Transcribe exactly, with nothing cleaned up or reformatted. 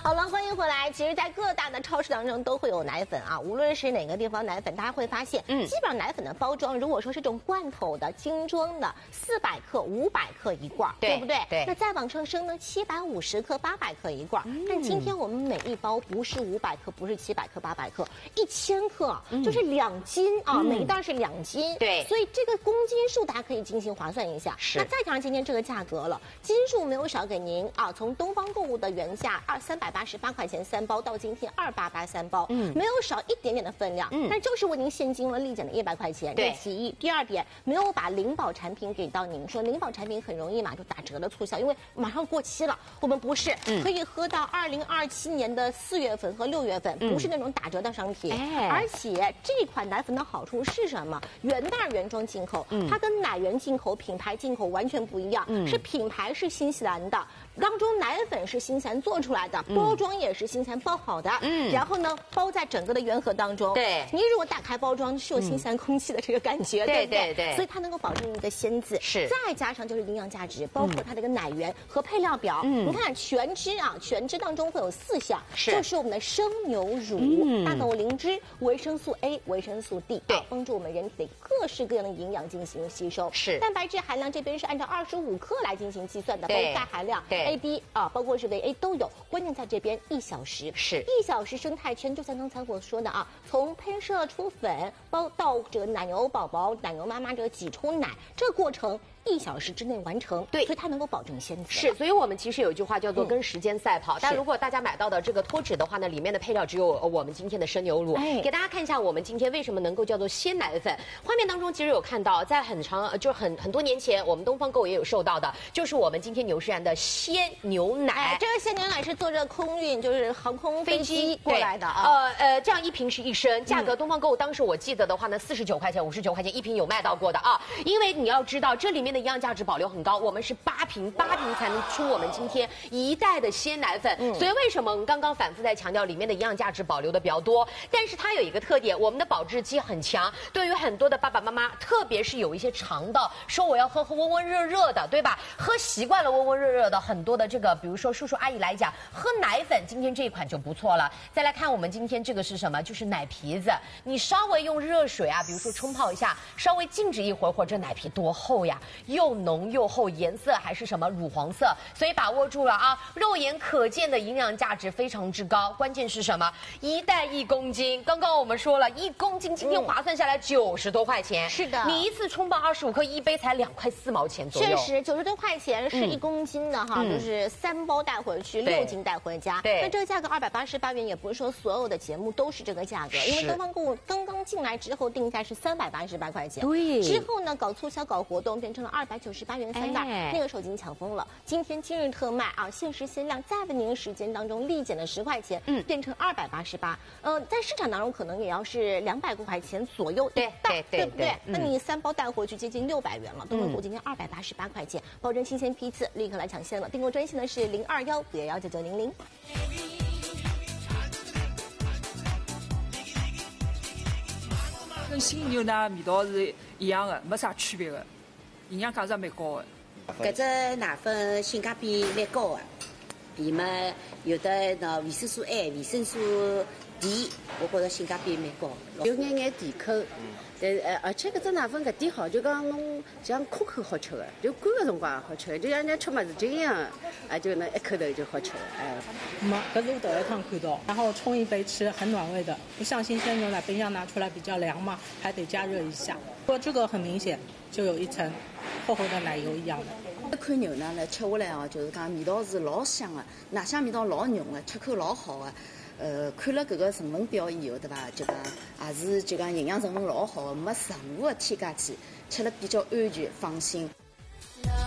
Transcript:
好了，欢迎回来。其实，在各大的超市当中都会有奶粉啊，无论是哪个地方奶粉，大家会发现，嗯，基本上奶粉的包装，如果说是这种罐头的、精装的，四百克、五百克一罐，对, 对不对？ 对。 那再往上升呢，七百五十克、八百克一罐。嗯、但今天我们每一包不是五百克，不是七百克、八百克，一千克，嗯、就是两斤啊，嗯、每一袋是两斤。 对。 所以这个公斤数大家可以进行划算一下。 是。 那再加上今天这个价格了，斤数没有少给您啊，从东方购物的原价二三百八十八块钱三包，到今天二八八三包，嗯，没有少一点点的分量，嗯，但就是为您现金了立减的一百块钱， 对， 其一。第二点，没有把灵宝产品给到您，说灵宝产品很容易嘛就打折的促销，因为马上过期了，我们不是，嗯、可以喝到二零二七年的四月份和六月份，嗯、不是那种打折的商品，哎，而且这款奶粉的好处是什么？原袋原装进口，嗯，它跟奶源进口、品牌进口完全不一样，嗯，是品牌是新西兰的。当中奶粉是新西兰做出来的，包装也是新西兰包好的，嗯，然后呢包在整个的原盒当中。 对， 你如果打开包装，是有新西兰空气的这个感觉，嗯、对不对？对对。所以它能够保证一个鲜字， 是。 再加上就是营养价值，包括它这个奶源和配料表。嗯，你看全脂啊，全脂当中会有四项， 是， 就是我们的生牛乳、嗯、大豆灵脂、维生素 A、维生素 D， 对，帮助我们人体的各式各样的营养进行吸收。 是。 蛋白质含量这边是按照二十五克来进行计算的，包括钙含量， 对 A D 啊，包括是维 A 都有，关键在这边一小时， 是一小时生态圈，就像刚才我说的啊，从喷射出粉，包到这个奶牛宝宝、奶牛妈妈这个挤出奶，这个过程一小时之内完成， 对， 所以它能够保证鲜次。 是，所以我们其实有一句话叫做跟时间赛跑。嗯、但如果大家买到的这个脱脂的话呢，里面的配料只有我们今天的生牛乳。哎，给大家看一下我们今天为什么能够叫做鲜奶粉。画面当中其实有看到，在很长就很很多年前，我们东方购也有售到的，就是我们今天牛诗然的鲜牛奶。 哎，这个鲜牛奶是坐着空运，就是航空飞机过来的啊。 呃呃，这样一瓶是一升，价格东方购当时我记得的话呢，四十九块钱、五十九块钱一瓶有卖到过的啊。因为你要知道，这里面的营养价值保留很高，我们是八瓶，八瓶才能出我们今天一袋的鲜奶粉。嗯、所以为什么我们刚刚反复在强调里面的营养价值保留的比较多？但是它有一个特点，我们的保质期很强。对于很多的爸爸妈妈，特别是有一些肠道说我要喝喝温温热热的，对吧？喝习惯了温温热热的，很多的这个，比如说叔叔阿姨来讲，喝奶粉，今天这一款就不错了。再来看我们今天这个是什么？就是奶皮子，你稍微用热水啊，比如说冲泡一下，稍微静置一会儿，或者奶皮多厚呀，又浓又厚，颜色还是什么乳黄色，所以把握住了啊，肉眼可见的营养价值非常之高。关键是什么？一袋一公斤，刚刚我们说了一公斤，今天划算下来九十多块钱。 是的， 你一次冲泡二十五克，一杯才两块四毛钱左右。 确实，九十多块钱是一公斤的哈，嗯、就是三包带回去，六斤带回家。 对， 那这个价格二百八十八元，也不是说所有的节目都是这个价格，因为东方购物刚刚进来之后定价是三百八十八块钱， 对， 之后呢搞促销搞活动变成了二百九十八元三袋，哎、那个时候已经抢疯了。今天今日特卖啊，限时限量，在为您时间当中立减了十块钱，嗯，变成二百八十八。嗯，在市场当中可能也要是两百块钱左右一袋，对不对？那你三包带回去接近六百元了。东方购物今天二百八十八块钱，保证新鲜批次，立刻来抢先了。订购专线呢是零二幺五幺幺九九零零。 跟新牛奶味道是一样的，没啥区别的，营养价值蛮高的。 搿只奶粉性价比蛮高的，伊嘛有的喏维生素 A、维生素 D， 我觉着性价比蛮高，有眼眼甜口。但呃，而且搿只奶粉搿点好，就讲侬像可口好吃的，就干个辰光也好吃的，就像人家吃么子精一样，啊，就能一口头就好吃了，哎。 没，搿是我头一趟看到，然后冲一杯吃，很暖胃的，不像新鲜牛奶冰箱拿出来比较凉嘛，还得加热一下。不过这个很明显，就有一层厚厚的奶油一样的。 这款牛奶呢，吃下来啊，就是讲味道是老香的，奶香味道老浓的，吃口老好的。呃，看了搿个成分表以后，对伐？就讲也是就讲营养成分老好的，没任何的添加剂，吃了比较安全放心。